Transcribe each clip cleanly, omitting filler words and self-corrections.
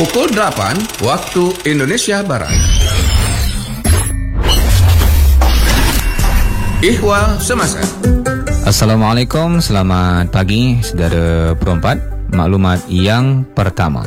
Pukul 8 waktu Indonesia Barat. Ihwal Semasa. Assalamualaikum, selamat pagi saudara perempat. Maklumat yang pertama,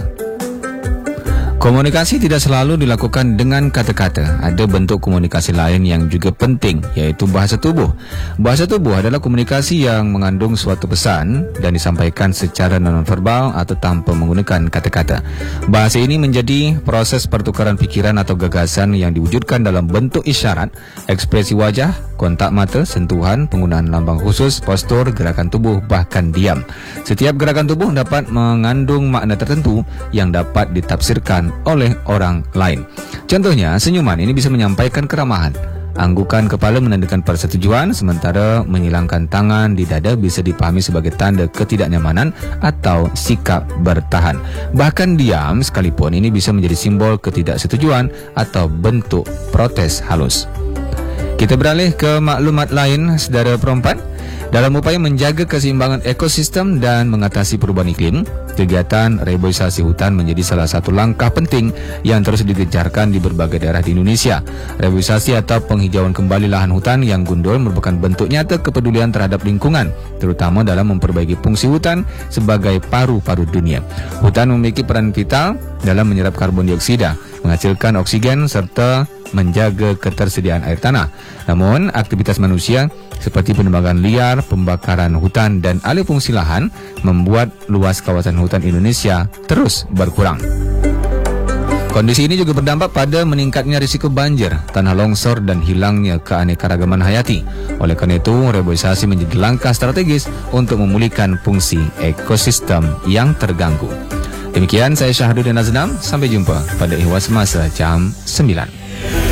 komunikasi tidak selalu dilakukan dengan kata-kata. Ada bentuk komunikasi lain yang juga penting, iaitu bahasa tubuh. Bahasa tubuh adalah komunikasi yang mengandung suatu pesan dan disampaikan secara non-verbal atau tanpa menggunakan kata-kata. Bahasa ini menjadi proses pertukaran pikiran atau gagasan yang diwujudkan dalam bentuk isyarat, ekspresi wajah, kontak mata, sentuhan, penggunaan lambang khusus, postur, gerakan tubuh, bahkan diam. Setiap gerakan tubuh dapat mengandung makna tertentu yang dapat ditafsirkan oleh orang lain. Contohnya, senyuman ini bisa menyampaikan keramahan. Anggukan kepala menandakan persetujuan, sementara menyilangkan tangan di dada bisa dipahami sebagai tanda ketidaknyamanan atau sikap bertahan. Bahkan diam sekalipun ini bisa menjadi simbol ketidaksetujuan atau bentuk protes halus. Kita beralih ke maklumat lain, saudara perempat. Dalam upaya menjaga keseimbangan ekosistem dan mengatasi perubahan iklim, kegiatan reboisasi hutan menjadi salah satu langkah penting yang terus digencarkan di berbagai daerah di Indonesia. Reboisasi atau penghijauan kembali lahan hutan yang gundul merupakan bentuk nyata kepedulian terhadap lingkungan, terutama dalam memperbaiki fungsi hutan sebagai paru-paru dunia. Hutan memiliki peran vital dalam menyerap karbon dioksida, menghasilkan oksigen, serta menjaga ketersediaan air tanah. Namun, aktivitas manusia seperti penebangan liar, pembakaran hutan, dan alih fungsi lahan membuat luas kawasan hutan Indonesia terus berkurang. Kondisi ini juga berdampak pada meningkatnya risiko banjir, tanah longsor, dan hilangnya keanekaragaman hayati. Oleh karena itu, reboisasi menjadi langkah strategis untuk memulihkan fungsi ekosistem yang terganggu. Demikian, saya Syahrudin Aznam. Sampai jumpa pada Ihwal Semasa jam 9.